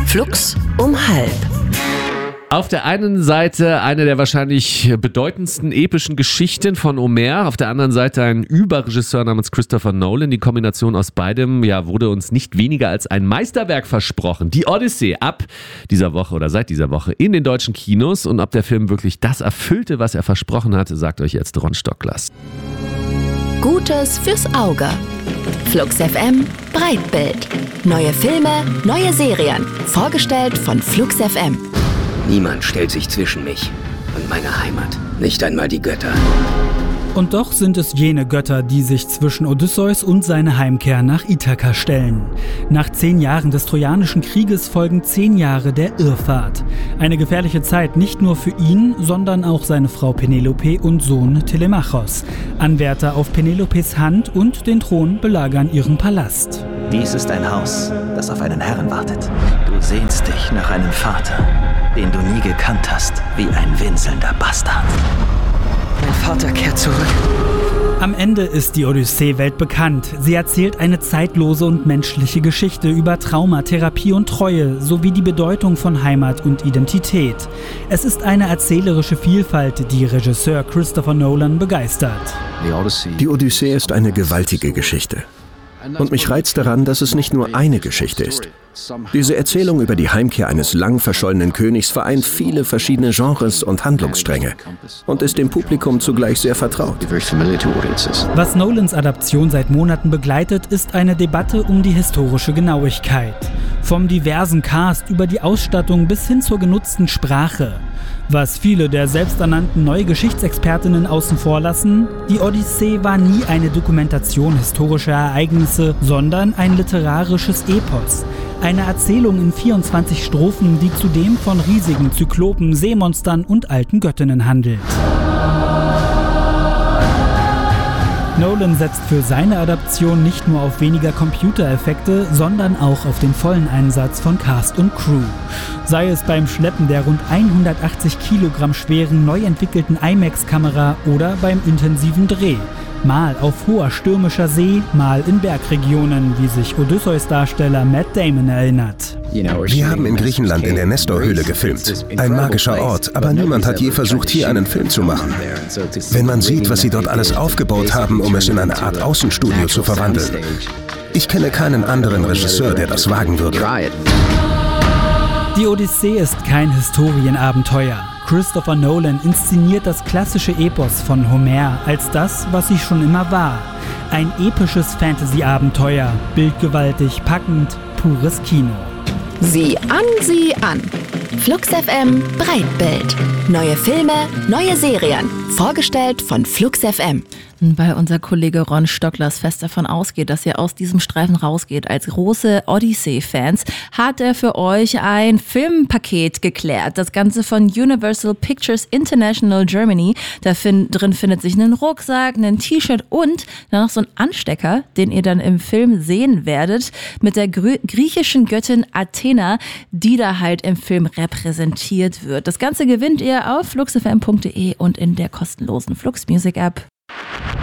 Flux um 12:30. Auf der einen Seite eine der wahrscheinlich bedeutendsten epischen Geschichten von Homer, auf der anderen Seite ein Überregisseur namens Christopher Nolan. Die Kombination aus beidem wurde uns nicht weniger als ein Meisterwerk versprochen. Die Odyssee ab dieser Woche oder seit dieser Woche in den deutschen Kinos. Und ob der Film wirklich das erfüllte, was er versprochen hatte, sagt euch jetzt Ron Stocklers. Gutes fürs Auge. Flux FM Breitbild. Neue Filme, neue Serien. Vorgestellt von Flux FM. Niemand stellt sich zwischen mich und meine Heimat. Nicht einmal die Götter. Und doch sind es jene Götter, die sich zwischen Odysseus und seine Heimkehr nach Ithaka stellen. Nach 10 Jahren des Trojanischen Krieges folgen 10 Jahre der Irrfahrt. Eine gefährliche Zeit nicht nur für ihn, sondern auch seine Frau Penelope und Sohn Telemachos. Anwärter auf Penelopes Hand und den Thron belagern ihren Palast. Dies ist ein Haus, das auf einen Herrn wartet. Du sehnst dich nach einem Vater, den du nie gekannt hast, wie ein winselnder Bastard. Mein Vater kehrt zurück. Am Ende ist die Odyssee weltbekannt. Sie erzählt eine zeitlose und menschliche Geschichte über Trauma, Therapie und Treue sowie die Bedeutung von Heimat und Identität. Es ist eine erzählerische Vielfalt, die Regisseur Christopher Nolan begeistert. Die Odyssee ist eine gewaltige Geschichte. Und mich reizt daran, dass es nicht nur eine Geschichte ist. Diese Erzählung über die Heimkehr eines lang verschollenen Königs vereint viele verschiedene Genres und Handlungsstränge und ist dem Publikum zugleich sehr vertraut. Was Nolans Adaption seit Monaten begleitet, ist eine Debatte um die historische Genauigkeit. Vom diversen Cast über die Ausstattung bis hin zur genutzten Sprache. Was viele der selbsternannten neue Geschichtsexpertinnen außen vor lassen: Die Odyssee war nie eine Dokumentation historischer Ereignisse, sondern ein literarisches Epos. Eine Erzählung in 24 Strophen, die zudem von riesigen Zyklopen, Seemonstern und alten Göttinnen handelt. Nolan setzt für seine Adaption nicht nur auf weniger Computereffekte, sondern auch auf den vollen Einsatz von Cast und Crew. Sei es beim Schleppen der rund 180 Kilogramm schweren, neu entwickelten IMAX-Kamera oder beim intensiven Dreh. Mal auf hoher stürmischer See, mal in Bergregionen, wie sich Odysseus-Darsteller Matt Damon erinnert. Wir haben in Griechenland in der Nestor-Höhle gefilmt. Ein magischer Ort, aber niemand hat je versucht, hier einen Film zu machen. Wenn man sieht, was sie dort alles aufgebaut haben, um es in eine Art Außenstudio zu verwandeln. Ich kenne keinen anderen Regisseur, der das wagen würde. Die Odyssee ist kein Historienabenteuer. Christopher Nolan inszeniert das klassische Epos von Homer als das, was sie schon immer war. Ein episches Fantasy-Abenteuer, bildgewaltig, packend, pures Kino. Sieh an. Flux FM Breitbild. Neue Filme, neue Serien. Vorgestellt von Flux FM. Weil unser Kollege Ron Stocklers fest davon ausgeht, dass ihr aus diesem Streifen rausgeht. Als große Odyssey-Fans hat er für euch ein Filmpaket geklärt. Das Ganze von Universal Pictures International Germany. Da drin findet sich ein Rucksack, ein T-Shirt und dann noch so ein Anstecker, den ihr dann im Film sehen werdet, mit der griechischen Göttin Athena, die da halt im Film repräsentiert wird. Das Ganze gewinnt ihr auf fluxfm.de und in der kostenlosen Flux Music App.